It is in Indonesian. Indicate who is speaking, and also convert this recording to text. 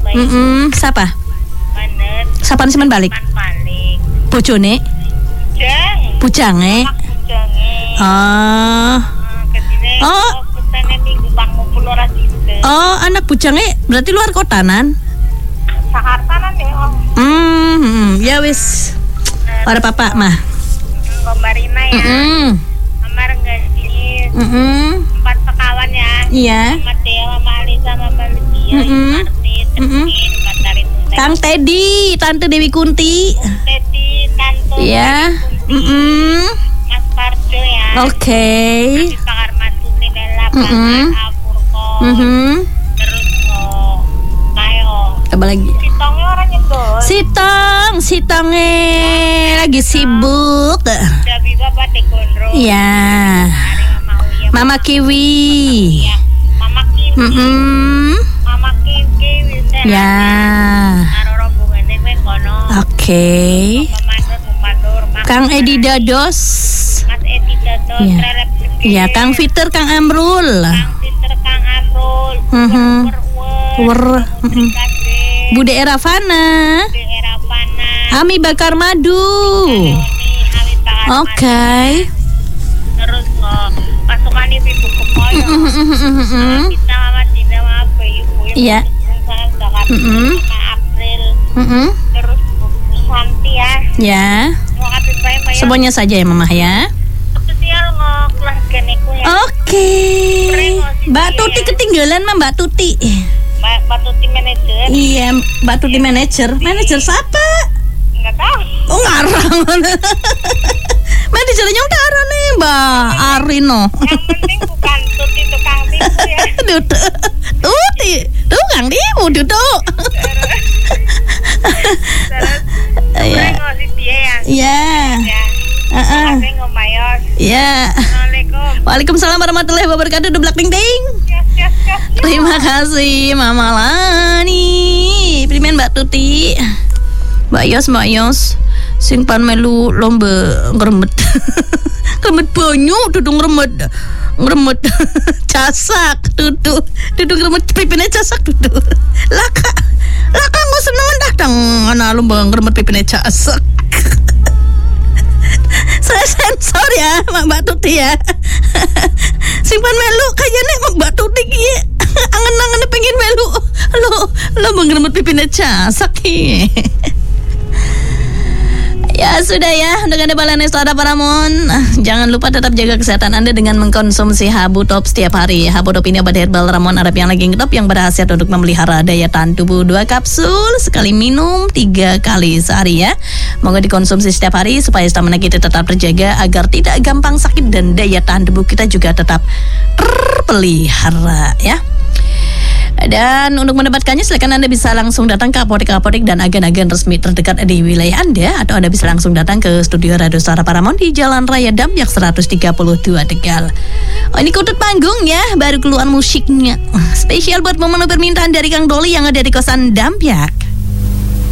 Speaker 1: Siapa?
Speaker 2: Manet.
Speaker 1: Sapaan sih balik?
Speaker 2: Balik.
Speaker 1: Bojone? Bujange. Oh. Oh. Oh, anak bujange berarti luar kotanan?
Speaker 2: Sakartanan ya, Om.
Speaker 1: Ya wis. Ora papa mah.
Speaker 2: Gombarina ya. Amar Gadis. 4 sekawan ya.
Speaker 1: Iya.
Speaker 2: Mama Dea, Mama Alisa, Mama Lydia, Martin,
Speaker 1: Kang Teddy, Tante Dewi Kunti.
Speaker 2: Teddy, Tante.
Speaker 1: Iya.
Speaker 2: Mas Parjo ya.
Speaker 1: Oke.
Speaker 2: Pak Armatu, Nela, Apurko. Terus Kayo.
Speaker 1: Apa lagi?
Speaker 2: Sitongnya orang nyendol.
Speaker 1: Sitongnya lagi sibuk.
Speaker 2: Dabi Bapak Tekondro.
Speaker 1: Iya. Mama Kiwi.
Speaker 2: Ya. Mama Kiwi. Mama Kiwi.
Speaker 1: Ya.
Speaker 2: Karo rombongane kowe kono.
Speaker 1: Oke.
Speaker 2: Mandur.
Speaker 1: Kang Edi Dados.
Speaker 2: Mas Edi Dados.
Speaker 1: Ya.
Speaker 2: Trelep gede.
Speaker 1: Ya, Kang Fiter, Kang Amrul.
Speaker 2: Kang Peter, Kang Amrul.
Speaker 1: Wer. Bude Eravana.
Speaker 2: Daerah Pana.
Speaker 1: Ami Bakar Madu.
Speaker 2: Awit Bakar.
Speaker 1: Oke.
Speaker 2: Terus pasukan ibu kemoyo. Kita Mama Dina, Mama Bayu.
Speaker 1: Iya.
Speaker 2: Mama April. Terus Bu Santi ya.
Speaker 1: Ya.
Speaker 2: Mau habis bae Mbak.
Speaker 1: Semuanya saja ya Mama ya.
Speaker 2: Spesial keluarga niku ya.
Speaker 1: Oke. Mbak Tuti ketinggalan mah Mbak Tuti.
Speaker 2: Mbak Tuti manajer.
Speaker 1: Iya, Mbak Tuti manajer. Manajer siapa?
Speaker 2: Enggak tahu.
Speaker 1: Oh, ngarang. Manajernya utara nih, Mbak Arino.
Speaker 2: Yang penting bukan Tuti tukang tipu ya.
Speaker 1: Tuti, tukang tipu duduk.
Speaker 2: Terus ngasih dia ya.
Speaker 1: Iya.
Speaker 2: Kasih ngomayos.
Speaker 1: Iya.
Speaker 2: Assalamualaikum.
Speaker 1: Waalaikumsalam warahmatullahi wabarakatuh. Dublak ting ting.
Speaker 2: Yes.
Speaker 1: Terima kasih Mama Lani. Primen Mbak Tuti. Mbak Yos. Sing pan melu lomba ngremet. Ngremet banyu dudu ngremet casak dudu ngremet pipine casak dudu. Laka engko seneng ndang ana lomba ngremet pipine casak. Saya sensor ya Mbak Tuti ya. Simpan melu kayaknya Mbak Tuti ki angen-angen pengen melu lo ngremet pipine casak ki. Ya sudah ya, untuk Anda Balane Suara Paramon, jangan lupa tetap jaga kesehatan Anda dengan mengkonsumsi Habu Top setiap hari. Habu Top ini obat herbal Ramon Arab yang lagi ngetop yang berkhasiat untuk memelihara daya tahan tubuh. 2 kapsul sekali minum 3 kali sehari ya. Moga dikonsumsi setiap hari supaya stamina kita tetap terjaga agar tidak gampang sakit dan daya tahan tubuh kita juga tetap terpelihara ya. Dan untuk mendapatkannya silakan Anda bisa langsung datang ke apotek dan agen-agen resmi terdekat di wilayah Anda, atau Anda bisa langsung datang ke studio Radio Suara Paramount di Jalan Raya Dampyak 132 Tegal. Oh, ini kutut panggung ya, baru keluar musiknya. Spesial buat memenuhi permintaan dari Kang Doli yang ada di kosan Dampyak.